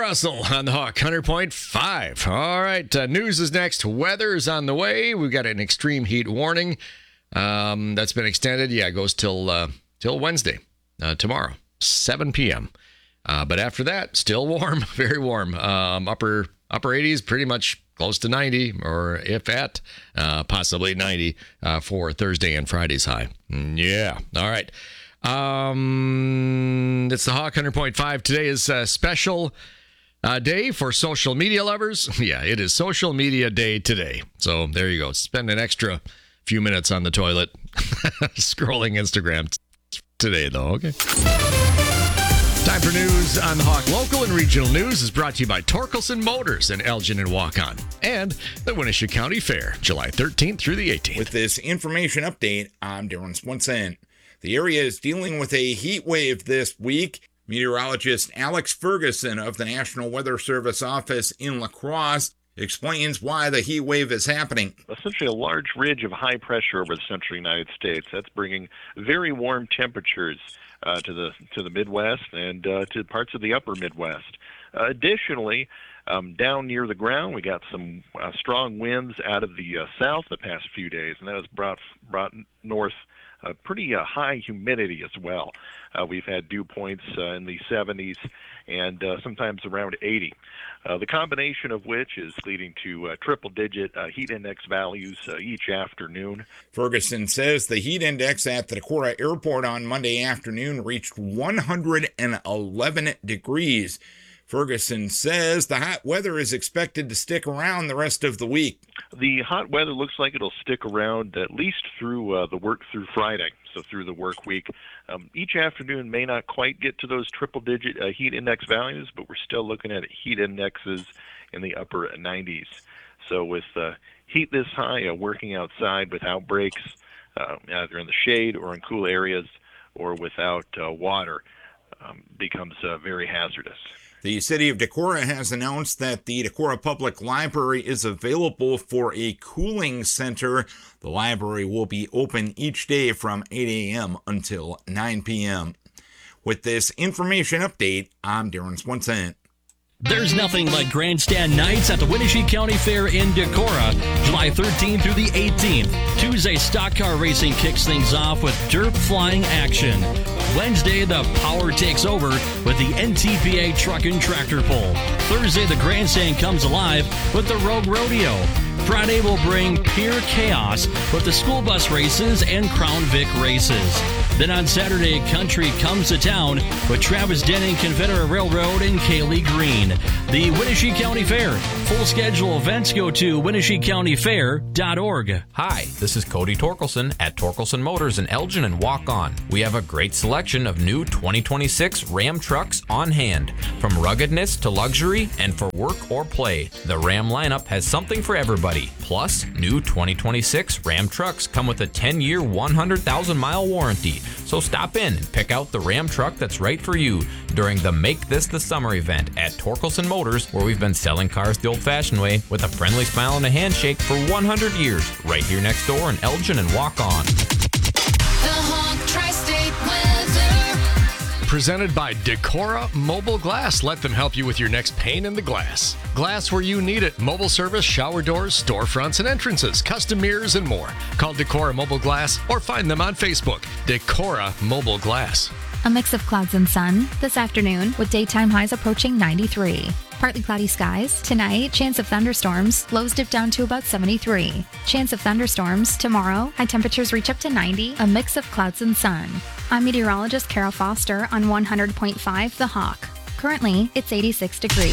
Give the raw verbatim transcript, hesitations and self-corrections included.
Russell on the Hawk, one hundred point five. All right, uh, news is next. Weather is on the way. We've got an extreme heat warning um, that's been extended. Yeah, it goes till uh, till Wednesday, uh, tomorrow, seven p.m. Uh, but after that, still warm, very warm. Um, upper upper eighties, pretty much close to ninety, or if at uh, possibly ninety uh, for Thursday and Friday's high. Yeah, all right. Um, it's the Hawk one hundred point five. Today is a special uh, day for social media lovers. Yeah, it is social media day today. So there you go. Spend an extra few minutes on the toilet scrolling Instagram t- today, though. Okay. Time for news on the Hawk. Local and regional news is brought to you by Torkelson Motors in Elgin and Waukon and the Winnebago County Fair, July thirteenth through the eighteenth. With this information update, I'm Darren Swenson. The area is dealing with a heat wave this week. Meteorologist Alex Ferguson of the National Weather Service office in La Crosse explains why the heat wave is happening. Essentially a large ridge of high pressure over the central United States. That's bringing very warm temperatures uh, to the to the Midwest and uh, to parts of the upper Midwest. Uh, additionally, um, down near the ground, we got some uh, strong winds out of the uh, south the past few days, and that has brought brought north Uh, pretty uh, high humidity as well. Uh, we've had dew points uh, in the seventies and uh, sometimes around eighty. Uh, the combination of which is leading to uh, triple-digit uh, heat index values uh, each afternoon. Ferguson says the heat index at the Decorah Airport on Monday afternoon reached one hundred eleven degrees. Ferguson says the hot weather is expected to stick around the rest of the week. The hot weather looks like it'll stick around at least through uh, the work through Friday, so through the work week. Um, each afternoon may not quite get to those triple-digit uh, heat index values, but we're still looking at heat indexes in the upper nineties. So with uh, heat this high, uh, working outside without breaks, uh, either in the shade or in cool areas or without uh, water, um, becomes uh, very hazardous. The city of Decorah has announced that the Decorah Public Library is available for a cooling center. The library will be open each day from eight a.m. until nine p.m. With this information update, I'm Darren Swenson. There's nothing like grandstand nights at the Winnebago County Fair in Decorah, July thirteenth through the eighteenth. Tuesday, stock car racing kicks things off with dirt flying action. Wednesday, the power takes over with the N T P A truck and tractor pull. Thursday, the grandstand comes alive with the Rogue Rodeo. Friday will bring pure chaos with the school bus races and Crown Vic races. Then on Saturday, country comes to town with Travis Denning, Confederate Railroad, and Kaylee Green. The Winnebago County Fair. Full schedule events go to winnebago county fair dot org. Hi, this is Cody Torkelson at Torkelson Motors in Elgin and Waukon. We have a great selection of new twenty twenty-six Ram trucks on hand. From ruggedness to luxury and for work or play, the Ram lineup has something for everybody. Plus, new twenty twenty-six Ram trucks come with a ten-year, one hundred thousand mile warranty. So stop in and pick out the Ram truck that's right for you during the Make This the Summer event at Torkelson Motors, where we've been selling cars the old-fashioned way with a friendly smile and a handshake for one hundred years, right here next door in Elgin and Waukon. The Hawk Tri-State Weather. Presented by Decorah Mobile Glass. Let them help you with your next pane in the glass. Glass where you need it. Mobile service, shower doors, storefronts and entrances, custom mirrors, and more. Call Decorah Mobile Glass or find them on Facebook. Decorah Mobile Glass. A mix of clouds and sun this afternoon with daytime highs approaching ninety-three. Partly cloudy skies. Tonight, chance of thunderstorms. Lows dip down to about seventy-three. Chance of thunderstorms. Tomorrow, high temperatures reach up to ninety. A mix of clouds and sun. I'm meteorologist Carol Foster on one hundred point five The Hawk. Currently, it's eighty-six degrees.